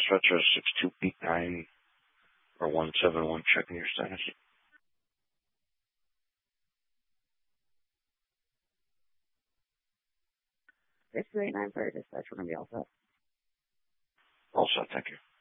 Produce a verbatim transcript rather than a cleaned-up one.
dispatcher six two eight nine or one seven one, checking your status. six two eight nine for dispatch. We're going to be all set. All set, thank you.